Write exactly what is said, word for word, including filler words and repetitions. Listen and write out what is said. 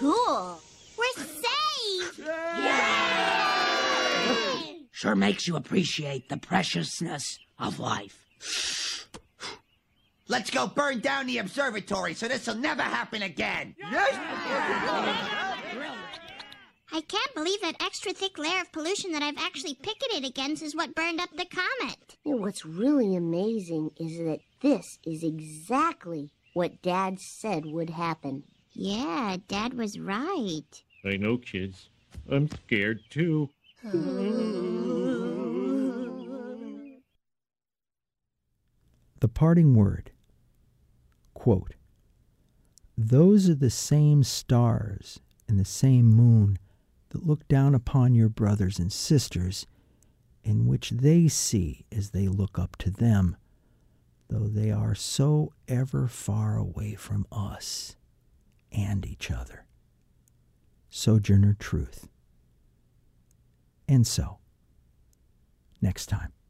Cool. We're safe! Yay! Sure makes you appreciate the preciousness of life. Let's go burn down the observatory so this'll never happen again. Yes! I can't believe that extra thick layer of pollution that I've actually picketed against is what burned up the comet. You know, what's really amazing is that this is exactly what Dad said would happen. Yeah, Dad was right. I know, kids. I'm scared, too. The parting word. Quote, "Those are the same stars and the same moon that look down upon your brothers and sisters, in which they see as they look up to them, though they are so ever far away from us and each other." Sojourner Truth. And so, next time.